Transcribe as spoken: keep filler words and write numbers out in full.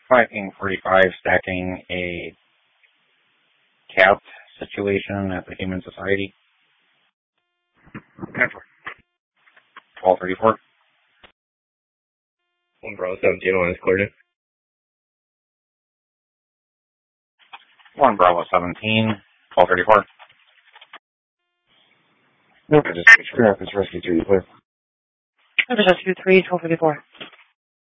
Viking forty-five stacking a capped situation at the Human Society. twelve thirty-four. One Bravo seventeen on his coordinate. One Bravo seventeen, twelve thirty-four. Nope, I just screwed up this rescue three, clear. I just rescue three, twelve thirty-four.